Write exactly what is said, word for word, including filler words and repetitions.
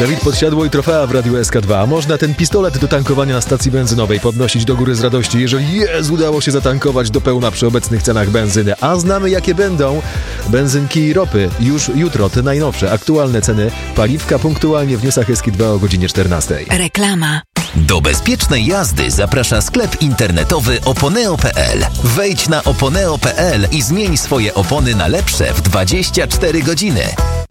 Dawid Podsiadło i trofea w Radiu S K dwa. Można ten pistolet do tankowania na stacji benzynowej podnosić do góry z radości, jeżeli jest, udało się zatankować do pełna przy obecnych cenach benzyny. A znamy, jakie będą benzynki i ropy. Już jutro te najnowsze, aktualne ceny paliwka punktualnie w newsach S K dwa o godzinie czternastej. Reklama. Do bezpiecznej jazdy zaprasza sklep internetowy oponeo kropka p l. Wejdź na oponeo kropka p l i zmień swoje opony na lepsze w dwadzieścia cztery godziny.